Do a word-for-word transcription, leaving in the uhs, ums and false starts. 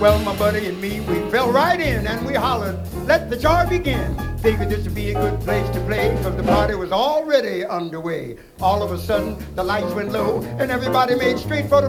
Well, my buddy and me, we fell right in and we hollered, let the jar begin. Figured this would be a good place to play because the party was already underway. All of a sudden, the lights went low and everybody made straight for the